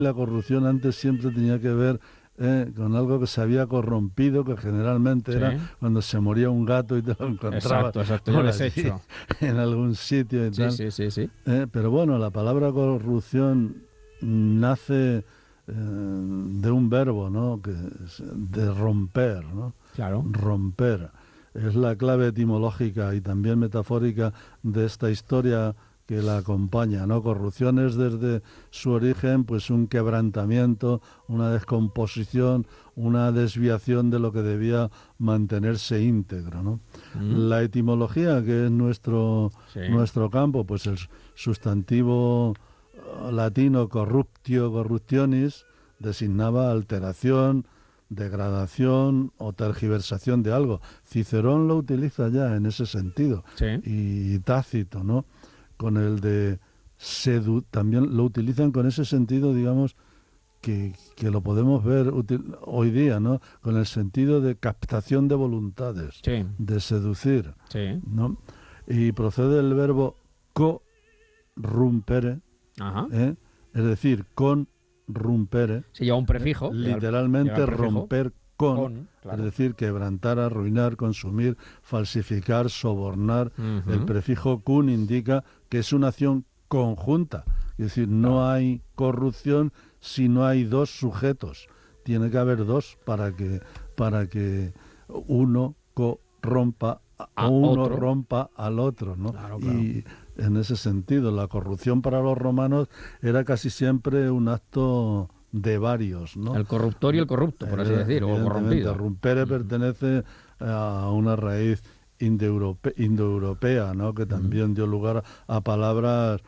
La corrupción antes siempre tenía que ver con algo que se había corrompido, que generalmente era Sí. cuando se moría un gato y te lo encontrabas Exacto, exacto. Ya por allí, deshecho. en algún sitio y Sí, tal. sí, sí, sí. Pero bueno, la palabra corrupción nace de un verbo, ¿no? Que es de romper, ¿no? Claro. Romper. Es la clave etimológica y también metafórica de esta historia que la acompaña, ¿no? Corrupción es desde su origen, pues un quebrantamiento, una descomposición, una desviación de lo que debía mantenerse íntegro, ¿no? Mm, La etimología, que es sí. nuestro campo, pues el sustantivo latino corruptio, corruptionis, designaba alteración, degradación o tergiversación de algo. Cicerón lo utiliza ya en ese sentido, Sí. y Tácito, ¿no? Con el de también lo utilizan con ese sentido, digamos, que lo podemos ver hoy día, ¿no? Con el sentido de captación de voluntades, Sí. de seducir, Sí. ¿no? Y procede del verbo corrumpere, Ajá. ¿eh? Es decir, con rumpere, Sí, lleva un prefijo. Lleva el literalmente prefijo. romper con, Con, es claro. decir, quebrantar, arruinar, consumir, falsificar, sobornar. El Ujú, prefijo cun indica que es una acción conjunta, es decir, claro. no hay corrupción si no hay dos sujetos. Tiene que haber dos para que uno corrompa o A uno otro. rompa al otro, ¿no? Claro, claro. Y en ese sentido, la corrupción para los romanos era casi siempre un acto de varios, ¿no? El corruptor y el corrupto, por así decir, o el Evidentemente, corrompido. rumpere Ujú, pertenece a una raíz indoeuropea, ¿no? Que ujú. también dio lugar a palabras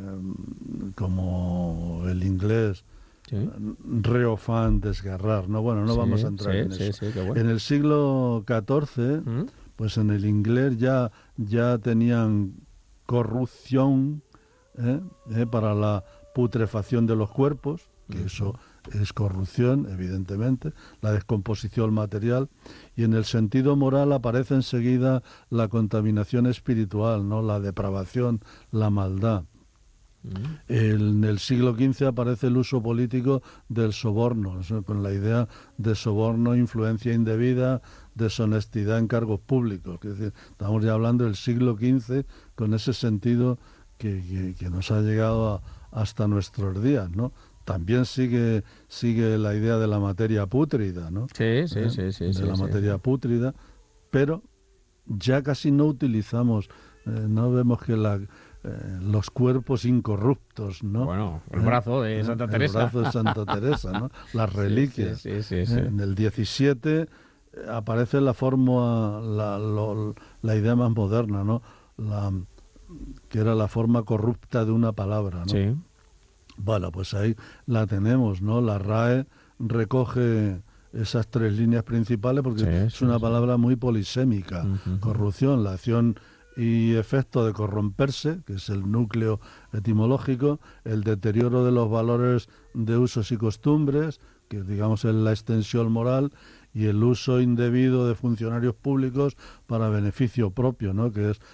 como el inglés, Sí, reofán, desgarrar, ¿no? Bueno, no vamos a sí, entrar sí, en sí, eso. sí, qué bueno. En el siglo XIV, Mm, pues en el inglés ya tenían corrupción, para la putrefacción de los cuerpos, que ujú. eso es corrupción, evidentemente, la descomposición material, y en el sentido moral aparece enseguida la contaminación espiritual, ¿no? La depravación, la maldad. Mm. En el siglo XV aparece el uso político del soborno, o sea, con la idea de soborno, influencia indebida, deshonestidad en cargos públicos. Es decir, estamos ya hablando del siglo XV con ese sentido que nos ha llegado hasta nuestros días, ¿no? También sigue la idea de la materia pútrida, ¿no? Sí, sí, sí, sí, De sí, la sí, sí. materia pútrida, pero ya casi no utilizamos, no vemos que los cuerpos incorruptos, ¿no? Bueno, el brazo de Santa El Teresa. brazo de Santa Teresa, ¿no? Las Sí, sí, reliquias. sí, sí, sí. En el 17 aparece la forma, la idea más moderna, ¿no? La, que era la forma corrupta de una palabra, ¿no? Sí, Bueno, pues ahí la tenemos, ¿no? La RAE recoge esas tres líneas principales porque sí, es sí, una sí. palabra muy polisémica. Ujú, ujú. Corrupción, la acción y efecto de corromperse, que es el núcleo etimológico, el deterioro de los valores de usos y costumbres, que digamos es la extensión moral, y el uso indebido de funcionarios públicos para beneficio propio, ¿no? Que es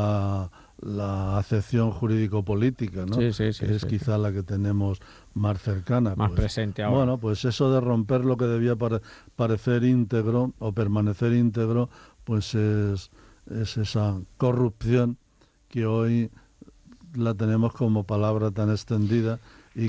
la acepción jurídico-política, ¿no? Sí, sí, sí, Que es sí, sí. quizá la que tenemos más cercana. Más Pues presente ahora. bueno, pues eso de romper lo que debía parecer íntegro o permanecer íntegro, pues es esa corrupción que hoy la tenemos como palabra tan extendida y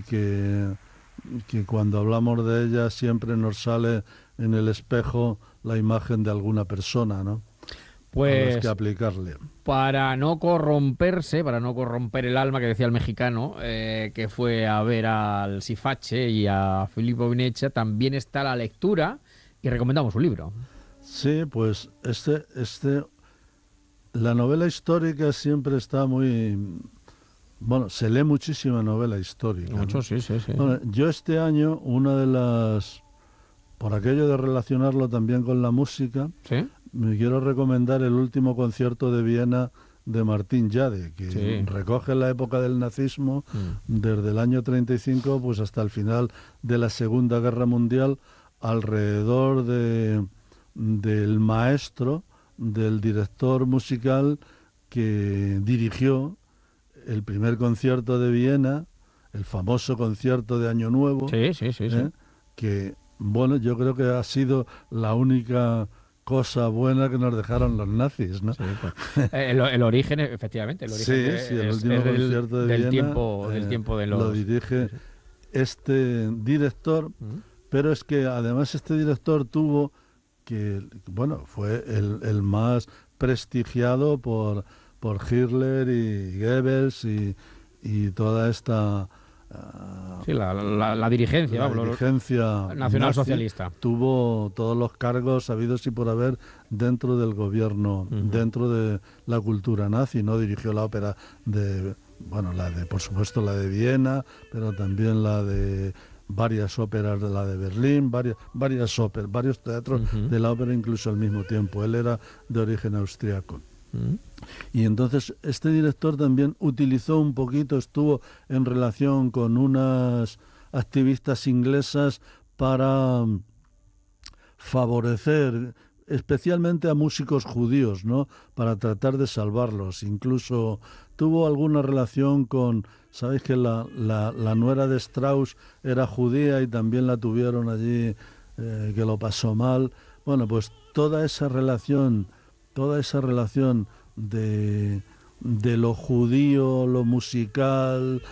que cuando hablamos de ella siempre nos sale en el espejo la imagen de alguna persona, ¿no? A las que Pues aplicarle. para no corromperse, para no corromper el alma, que decía el mexicano, que fue a ver al Sifache y a Filippo Vinecha, también está la lectura y recomendamos un libro. Sí, pues la novela histórica siempre está muy, bueno, se lee muchísima novela histórica, Mucho, ¿no? sí, sí, sí. Bueno, yo este año, una de las, por aquello de relacionarlo también con la música, ¿Sí? me quiero recomendar el último concierto de Viena de Martín Yade, que Sí. recoge la época del nazismo Mm. desde el año 35 pues hasta el final de la Segunda Guerra Mundial, alrededor del maestro, del director musical que dirigió el primer concierto de Viena el famoso concierto de Año Nuevo, Sí. que, bueno, yo creo que ha sido la única cosa buena que nos dejaron los nazis, ¿no? Sí, pues, el origen, efectivamente, el origen Sí, el último concierto de del Viena, del tiempo de los... lo dirige este director, pero es que además este director tuvo que, bueno, fue el más prestigiado por Hitler y Goebbels y toda esta... Sí, la dirigencia, la vamos, dirigencia nacionalsocialista. Tuvo todos los cargos habidos y por haber dentro del gobierno, dentro de la cultura nazi, ¿no? Dirigió la ópera de, bueno, por supuesto la de Viena, pero también la de varias óperas de la de Berlín, varias óperas, varios teatros de la ópera incluso al mismo tiempo. Él era de origen austriaco. Y entonces este director también utilizó un poquito, estuvo en relación con unas activistas inglesas para favorecer especialmente a músicos judíos, ¿no? Para tratar de salvarlos. Incluso tuvo alguna relación con, sabéis que la nuera de Strauss era judía y también la tuvieron allí, que lo pasó mal. Bueno, pues toda esa relación de lo judío, lo musical,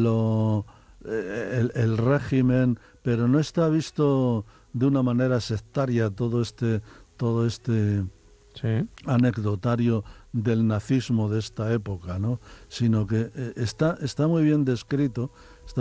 el régimen, pero no está visto de una manera sectaria todo este anecdotario del nazismo de esta época, ¿no? Sino que está muy bien descrito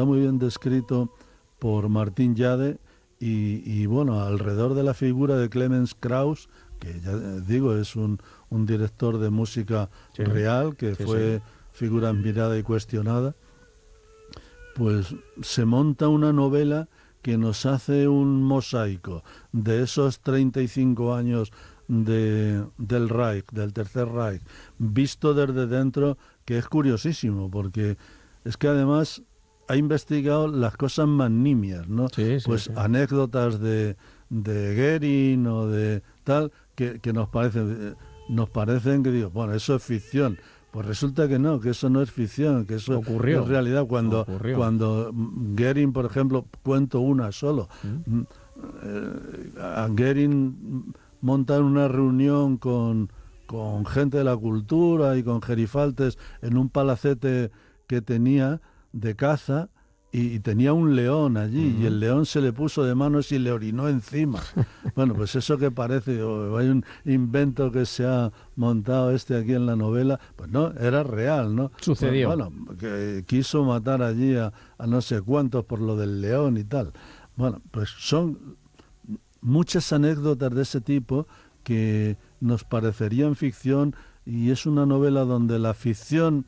por Martin Jade y bueno, alrededor de la figura de Clemens Krauss, que ya digo, es un director de música real, que fue figura admirada y cuestionada, pues se monta una novela que nos hace un mosaico de esos 35 años del Reich, del Tercer Reich, visto desde dentro, que es curiosísimo, porque es que además ha investigado las cosas más nimias, ¿no? Anécdotas de Goering o de tal, que nos parecen que digo, bueno, eso es ficción. Pues resulta que no, que eso no es ficción, que eso es realidad. Cuando Goering, por ejemplo, cuento una solo, a Goering montan una reunión con gente de la cultura y con gerifaltes en un palacete que tenía de caza, y tenía un león allí, y el león se le puso de manos y le orinó encima. Bueno, pues eso que parece, hay un invento que se ha montado aquí en la novela, pues no, era real, ¿no? Sucedió. Bueno, que quiso matar allí a no sé cuántos por lo del león y tal. Bueno, pues son muchas anécdotas de ese tipo que nos parecerían ficción, y es una novela donde la ficción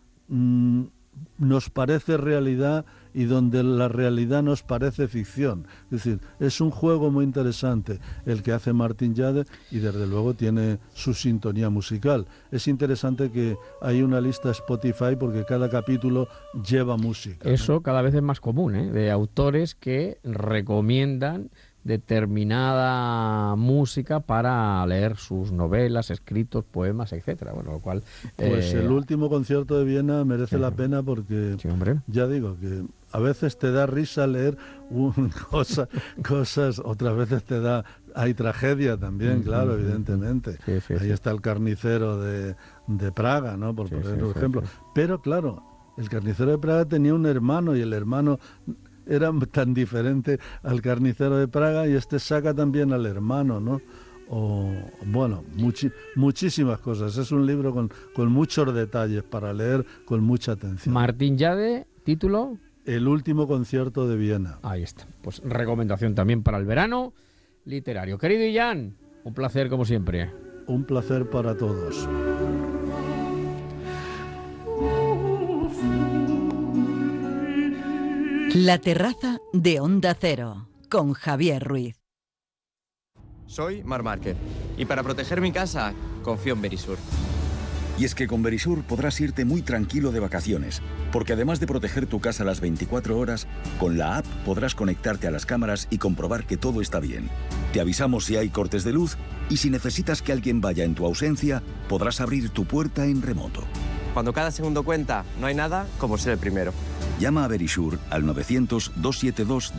nos parece realidad y donde la realidad nos parece ficción. Es decir, es un juego muy interesante el que hace Martin Jade, y desde luego tiene su sintonía musical. Es interesante que hay una lista Spotify porque cada capítulo lleva música. Eso, ¿no? Cada vez es más común, de autores que recomiendan determinada música para leer sus novelas, escritos, poemas, etcétera. Bueno, lo cual pues el último concierto de Viena merece la pena porque ya digo que a veces te da risa leer cosas, otras veces hay tragedia también, claro, evidentemente. Ahí está el carnicero de Praga, ¿no? Por poner un ejemplo. Pero claro, el carnicero de Praga tenía un hermano, y el hermano era tan diferente al carnicero de Praga, y saca también al hermano, ¿no? O, bueno, muchísimas cosas. Es un libro con muchos detalles para leer con mucha atención. Martin Jade, título... El último concierto de Viena. Ahí está. Pues recomendación también para el verano literario. Querido Illán, un placer como siempre. Un placer para todos. La terraza de Onda Cero, con Javier Ruiz. Soy Marc Márquez, y para proteger mi casa, confío en Verisur. Y es que con Verisur podrás irte muy tranquilo de vacaciones, porque además de proteger tu casa las 24 horas, con la app podrás conectarte a las cámaras y comprobar que todo está bien. Te avisamos si hay cortes de luz, y si necesitas que alguien vaya en tu ausencia, podrás abrir tu puerta en remoto. Cuando cada segundo cuenta, no hay nada como ser el primero. Llama a Verisure al 900-272-272.